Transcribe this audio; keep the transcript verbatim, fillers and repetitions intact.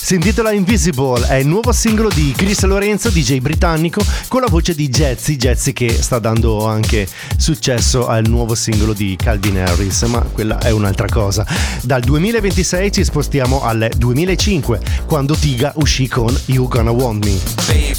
Si intitola Invisible, è il nuovo singolo di Chris Lorenzo, D J britannico, con la voce di Jazzy, Jazzy che sta dando anche successo al nuovo singolo di Calvin Harris, ma quella è un'altra cosa. Dal duemilaventisei ci spostiamo al duemilacinque, quando Tiga uscì con You Gonna Want Me.